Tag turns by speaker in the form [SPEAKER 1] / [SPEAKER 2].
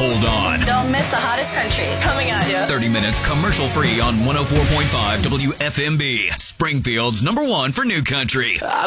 [SPEAKER 1] Hold on.
[SPEAKER 2] Don't miss the hottest country coming at you.
[SPEAKER 1] 30 minutes commercial free on 104.5 WFMB. Springfield's #1 for new country.